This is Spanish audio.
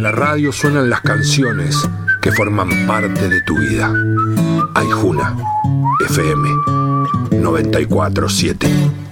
la radio suenan las canciones que forman parte de tu vida. Aijuna, FM 94.7.